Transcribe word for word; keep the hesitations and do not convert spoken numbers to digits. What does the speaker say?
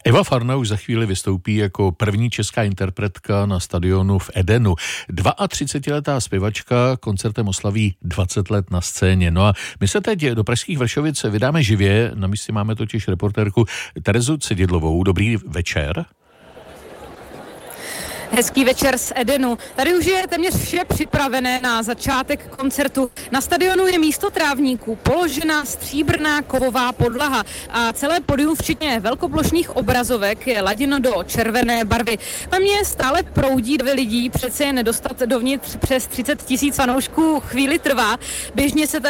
Eva Farna už za chvíli vystoupí jako první česká interpretka na stadionu v Edenu. třicetiletá zpěvačka koncertem oslaví dvacet let na scéně. No a my se teď do pražských Vršovic vydáme živě, na místě máme totiž reportérku Terezu Cedidlovou. Dobrý večer. Hezký večer z Edenu. Tady už je téměř vše připravené na začátek koncertu. Na stadionu je místo trávníků, položená stříbrná kovová podlaha a celé podium, včetně velkoplošných obrazovek, je laděno do červené barvy. Na mě stále proudí dvě lidí, přece je nedostat dovnitř přes třicet tisíc fanoušků chvíli trvá. Běžně se tady